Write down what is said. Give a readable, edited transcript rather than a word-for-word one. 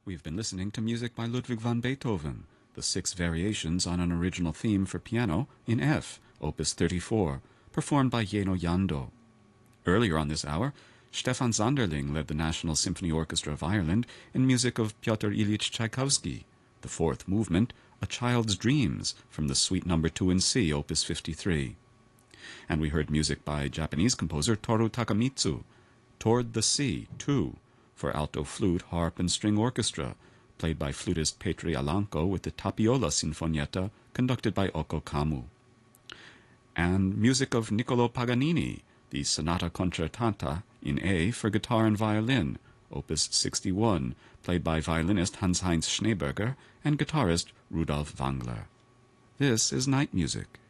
We've been listening to music by Ludwig van Beethoven, the 6 variations on an original theme for piano in F, Opus 34, performed by Jeno Jando. Earlier on this hour, Stefan Sonderling led the National Symphony Orchestra of Ireland in music of Pyotr Ilyich Tchaikovsky, the 4th movement, A Child's Dreams, from the Suite No. 2 in C, Opus 53. And we heard music by Japanese composer Toru Takemitsu, Toward the Sea, 2, for alto, flute, harp, and string orchestra, played by flutist Petri Alanko with the Tapiola Sinfonietta, conducted by Oko Kamu. And music of Niccolò Paganini, the Sonata Concertanta in A for guitar and violin, Opus 61, played by violinist Hans-Heinz Schneeberger and guitarist Rudolf Wangler. This is Night Music.